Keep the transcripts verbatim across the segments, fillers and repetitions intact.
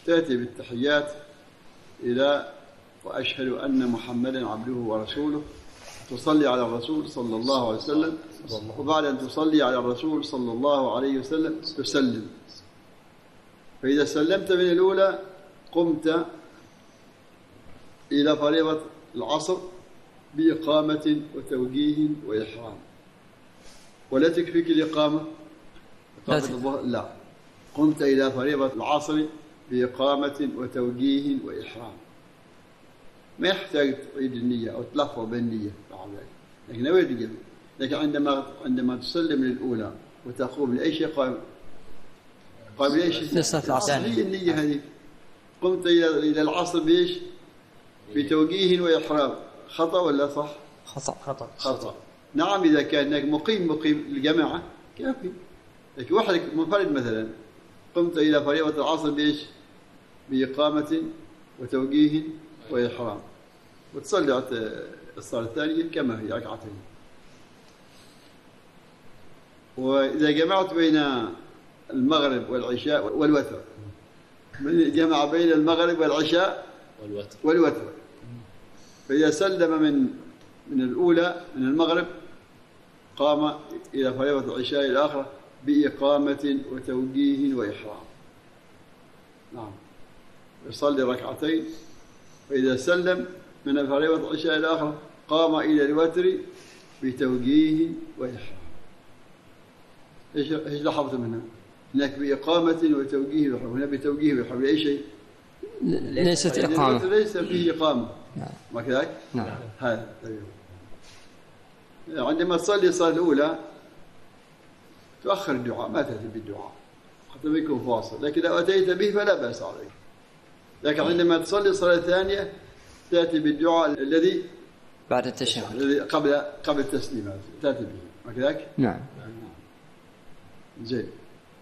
تأتي بالتحيات إلى وأشهد أن محمدا عبده ورسوله، تصلي على الرسول صلى الله عليه وسلم، وبعد أن تصلي على الرسول صلى الله عليه وسلم تسلم. فإذا سلمت من الأولى قمت إلى فريضة العصر بإقامة وتوجيه وإحرام. ولا تكفيك الإقامة إقامة الظهر، لا، قمت إلى فريضة العصر بإقامة وتوجيه وإحرام. ما يحتاج تعيد النية أو تلفظ بالنية بعد ذلك، لكن نويت الجميع. لكن عندما عندما تسلم للأولى وتقوم لأي شيء قائم قائم لأي شيء هي النية هذه. قمت إلى إلى العصر بإيش؟ بتوجيه وإحرام. خطأ ولا صح؟ خطأ. خطأ خطأ. نعم، إذا كان هناك مقيم مقيم الجماعة كافي. لكن وحدك منفرد مثلا قمت إلى فريضة العصر بإيش؟ بإقامة وتوجيه وإحرام، وتصلي الصلاة الثانية كما هي ركعتين. وإذا جمعت بين المغرب والعشاء والوتر، من جمع بين المغرب والعشاء والوتر والوتر فإذا سلم من من الأولى من المغرب قام إلى فريضة العشاء الآخرة بإقامة وتوجيه وإحرام. نعم، يصلي ركعتين. فإذا سلم من فريضة العشاء الآخرة قام إلى الوتر بتوجيه وإحرام. إيش إيش لاحظت منها؟ هناك بإقامة وتوجيه وإحرام، هنا بتوجيه وإحرام. أي شيء ليست إقامة، ليس فيه إقامة. نعم، ما كذلك؟ نعم. هذا عندما تصلي الصلاة الأولى تؤخر الدعاء، ما تأتي بالدعاء حتى ما يكون فاصل، لكن لو أتيت به فلا بأس عليك. لكن عندما تصلي الصلاة الثانية تأتي بالدعاء الذي بعد التشهد، الذي قبل قبل التسليم تأتي به، ما كذلك؟ نعم. زين.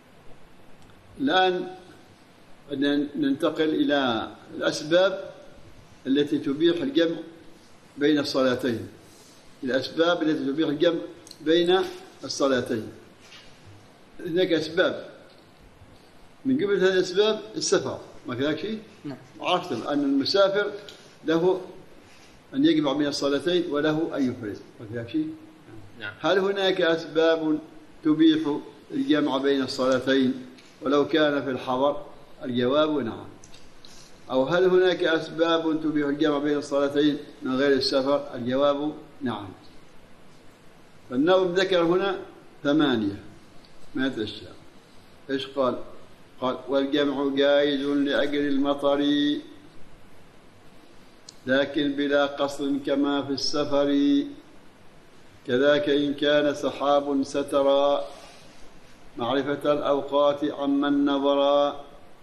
الآن ننتقل إلى الأسباب التي تبيح الجمع بين الصلاتين. الأسباب التي تبيح الجمع بين الصلاتين. هناك أسباب. من قبل هذه الأسباب السفر، ما كذلك شيء؟ نعم. عرفتم أن المسافر له أن يجمع بين الصلاتين وله أن يفرد، ما كذلك شيء؟ نعم. هل هناك أسباب تبيح الجمع بين الصلاتين ولو كان في الحضر؟ الجواب نعم. أو هل هناك أسباب تبيح الجمع بين الصلاتين من غير السفر؟ الجواب نعم. فالنووي ذكر هنا ثمانية ما أشياء. إيش قال؟ قال والجمع جائز لأجل المطر لكن بلا قصر كما في السفر، كذاك إن كان سحاب سترا معرفة الأوقات عمن نظرا،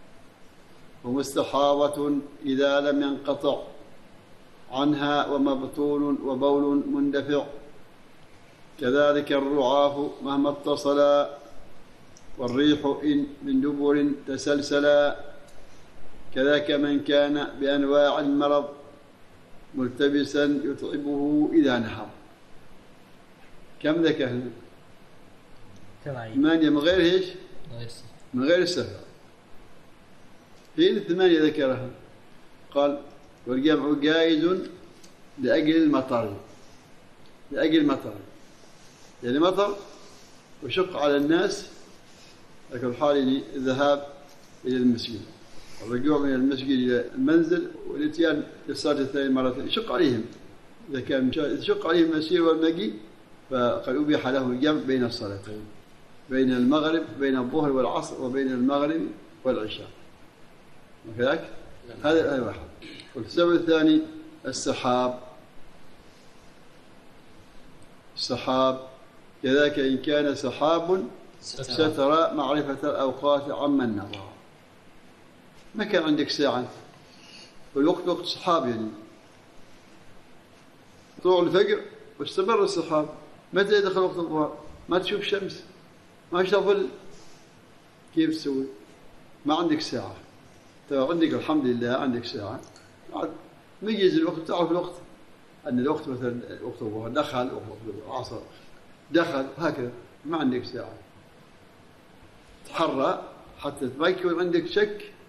ومستحاضة إذا لم ينقطع عنها ومبطول وبول مندفع، كذلك الرعاف مهما اتصلا، والريح إن من دبر تسلسلا، كذاك من كان بأنواع المرض ملتبسا يتعبه إذا نهر. كم ذكرنا؟ ثمانية من غير ايش؟ من غير السفر. هي الثمانية ذكرها. قال والجمع جائز لأجل المطر، لأجل المطر يعني مطر وشق على الناس لكن الحال الذهاب إلى المسجد، الرجوع من المسجد إلى المنزل والاتيان للصلاة الثانية مرة يشق عليهم. إذا كان يشق عليهم المسير والمجيء فقد أبيح له الجمع بين الصلاتين، بين المغرب بين الظهر والعصر وبين المغرب والعشاء، وكذلك هذا هذا واحد. والسبب الثاني السحاب. السحاب كذلك إن كان سحاب سترى معرفة الأوقات عمن نظر. ما كان عندك ساعة والوقت وقت سحاب، يعني طلوع الفجر واستمر السحاب، متى يدخل وقت الظهر ما تشوف شمس ما تظل، كيف تسوي؟ ما عندك ساعة. طيب عندك الحمد لله عندك ساعة، ميز الوقت، تعرف الوقت أن الوقت مثلا وقت الظهر دخل وقت العصر دخل هكذا، ما عندك ساعة. تحرى حتى ما يكون عندك شك